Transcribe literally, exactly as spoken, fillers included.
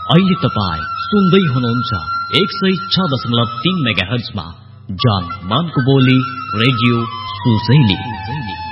अहिले तपाईँ सुन्दै हुनुहुन्छ एक सय छ दशमलव तीन मेगा हर्जमा जान मानको बोली रेडियो सुजैली।